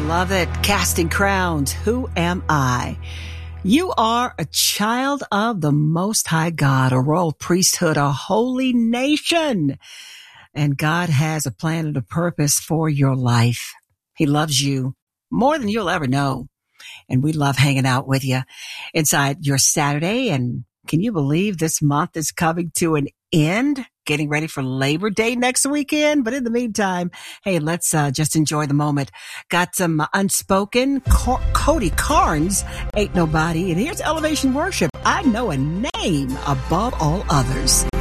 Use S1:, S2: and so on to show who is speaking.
S1: love it. Casting Crowns. Who am I? You are a child of the Most High God, a royal priesthood, a holy nation. And God has a plan and a purpose for your life. He loves you more than you'll ever know. And we love hanging out with you inside your Saturday. And can you believe this month is coming to an end? Getting ready for Labor Day next weekend. But in the meantime, hey, let's just enjoy the moment. Got some Unspoken, Cody Carnes, Ain't Nobody. And here's Elevation Worship. I know a name above all others.